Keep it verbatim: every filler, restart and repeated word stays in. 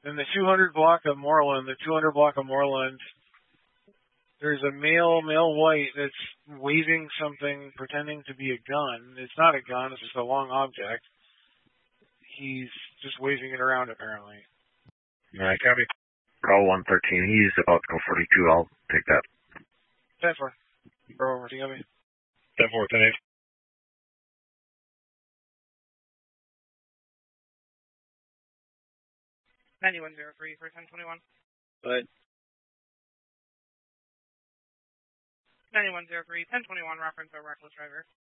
In the two hundred block of Moreland, the two hundred block of Moreland, there's a male, male white that's waving something, pretending to be a gun. It's not a gun, it's just a long object. He's just waving it around, apparently. All right, copy. Bravo one thirteen, he's about to go forty-two. I'll take that. ten four. Bravo one thirteen, copy. ten four, ten eight. ninety-one oh three for ten twenty-one. But ninety-one oh three, ten twenty-one, reference a reckless driver.